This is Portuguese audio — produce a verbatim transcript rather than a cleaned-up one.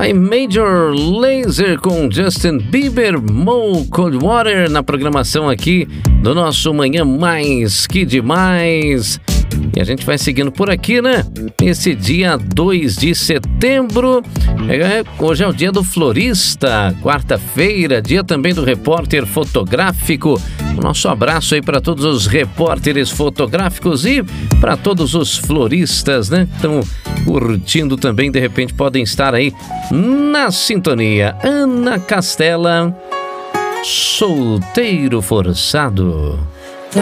Aí Major Lazer com Justin Bieber, Mo Coldwater na programação aqui do nosso Manhã Mais Que Demais. E a gente vai seguindo por aqui, né? Esse dia dois de setembro, é, hoje é o dia do florista, quarta-feira, dia também do repórter fotográfico. O nosso abraço aí para todos os repórteres fotográficos e para todos os floristas, né? Estão curtindo também, de repente podem estar aí na sintonia. Ana Castela, Solteiro Forçado.